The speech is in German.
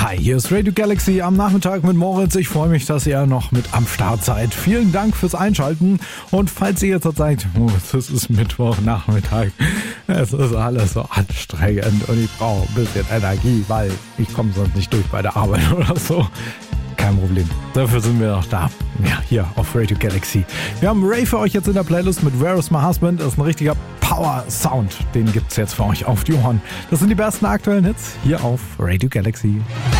Hi, hier ist Radio Galaxy am Nachmittag mit Moritz. Ich freue mich, dass ihr noch mit am Start seid. Vielen Dank fürs Einschalten. Und falls ihr jetzt sagt, Moritz, es ist Mittwochnachmittag, es ist alles so anstrengend und ich brauche ein bisschen Energie, weil ich komme sonst nicht durch bei der Arbeit oder so. Kein Problem. Dafür sind wir noch da. Ja, hier auf Radio Galaxy. Wir haben Ray für euch jetzt in der Playlist mit Where is My Husband. Das ist ein richtiger Power-Sound. Den gibt's jetzt für euch auf die Ohren. Das sind die besten aktuellen Hits hier auf Radio Galaxy.